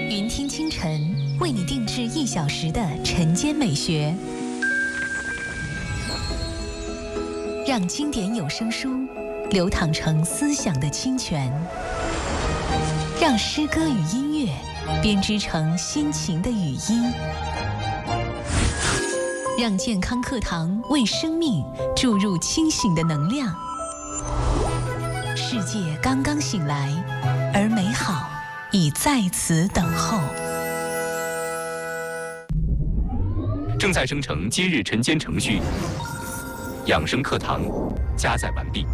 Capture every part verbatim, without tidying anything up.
云听清晨为你定制一小时的晨间美学，让经典有声书流淌成思想的清泉，让诗歌与音乐编织成心情的语音，让健康课堂为生命注入清醒的能量。世界刚刚醒来，而美好已在此等候。 正在生成今日晨间程序，养生课堂加载完毕。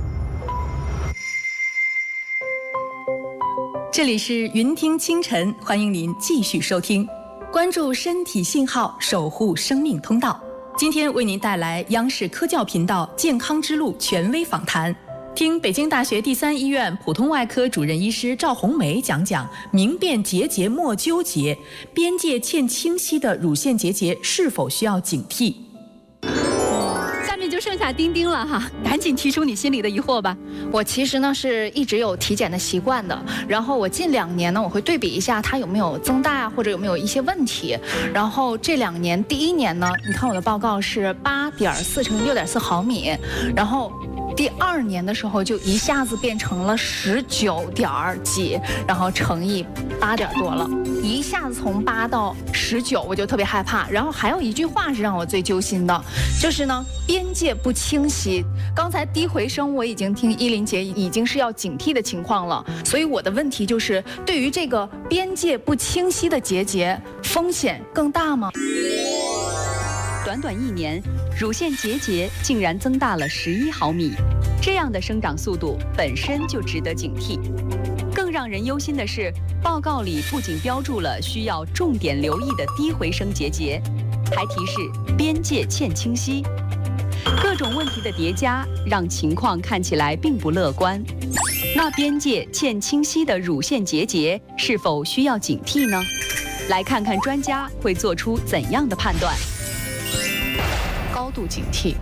这里是云听清晨，欢迎您继续收听，关注身体信号，守护生命通道。今天为您带来央视科教频道健康之路权威访谈，听北京大学第三医院普通外科主任医师赵红梅讲讲明辨结节莫纠结，边界欠清晰的乳腺结节是否需要警惕。 下面就剩下丁丁了哈，赶紧提出你心里的疑惑吧。 我其实呢是一直有体检的习惯的，然后我近两年呢我会对比一下它有没有增大啊，或者有没有一些问题。然后这两年第一年呢，你看我的报告是八点四乘以六点四毫米，然后第二年的时候就一下子变成了十九点几，然后乘以八点多了，一下子从八到十九，我就特别害怕。然后还有一句话是让我最揪心的，就是呢边界不清晰。刚才低回声我已经听依林姐已经是要警惕的情况了，所以我的问题就是对于这个边界不清晰的结节，风险更大吗？ 短短一年，乳腺结节竟然增大了十一毫米，这样的生长速度本身就值得警惕。更让人忧心的是，报告里不仅标注了需要重点留意的低回声结节，还提示边界欠清晰。各种问题的叠加，让情况看起来并不乐观。那边界欠清晰的乳腺结节是否需要警惕呢？来看看专家会做出怎样的判断。 高度警惕。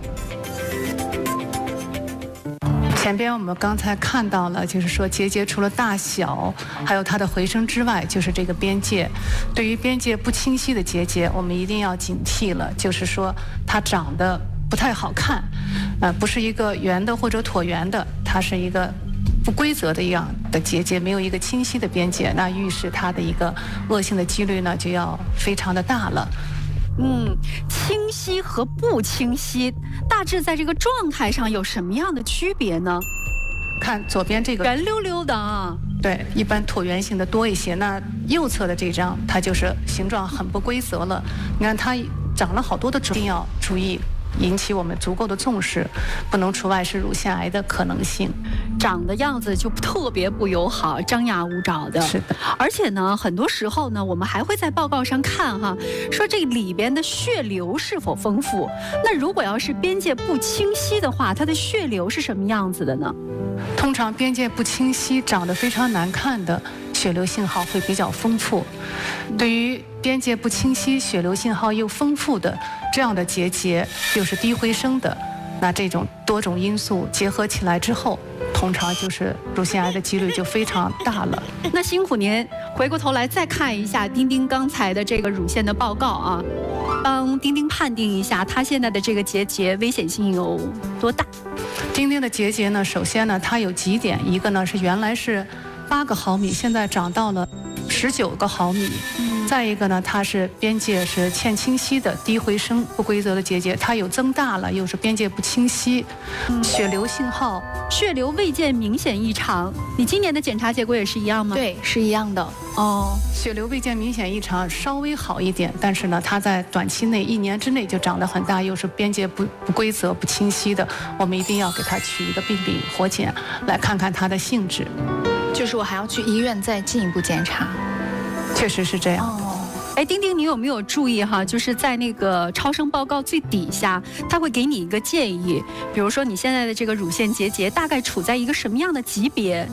前边我们刚才看到了，就是说结节除了大小，还有它的回声之外，就是这个边界。对于边界不清晰的结节，我们一定要警惕了，就是说它长得不太好看，呃，不是一个圆的或者椭圆的，它是一个不规则的一样的结节，没有一个清晰的边界，那预示它的一个恶性的几率呢就要非常的大了。 嗯，清晰和不清晰，大致在这个状态上有什么样的区别呢？ 看左边这个圆溜溜的啊， 对，一般椭圆形的多一些。那右侧的这张，它就是形状很不规则了。你看它长了好多的肿，一定要注意，引起我们足够的重视，不能除外是乳腺癌的可能性。 长的样子就特别不友好，张牙舞爪的。 是的， 而且呢，很多时候呢，我们还会在报告上看哈，说这里边的血流是否丰富。那如果要是边界不清晰的话，它的血流是什么样子的呢？ 通常边界不清晰、长得非常难看的血流信号会比较丰富。对于边界不清晰、血流信号又丰富的这样的结节，又是低回声的，那这种多种因素结合起来之后，通常就是乳腺癌的几率就非常大了。 那辛苦您回过头来再看一下丁丁刚才的这个乳腺的报告啊，帮丁丁判定一下他现在的这个结节危险性有多大。 丁丁的结节呢，首先呢它有几点，一个呢是原来是八个毫米，现在长到了十九个毫米。再一个呢，它是边界是欠清晰的低回声不规则的结节，它有增大了，又是边界不清晰。嗯、血流信号， 血流未见明显异常。你今年的检查结果也是一样吗？ 对，是一样的。 哦， 血流未见明显异常，稍微好一点，但是呢，它在短期内一年之内就长得很大，又是边界不不规则不清晰的，我们一定要给它取一个病理活检，来看看它的性质。 就是我还要去医院再进一步检查。 确实是这样。 哦，哎，丁丁，你有没有注意哈？就是在那个超声报告最底下，他会给你一个建议，比如说你现在的这个乳腺结节大概处在一个什么样的级别？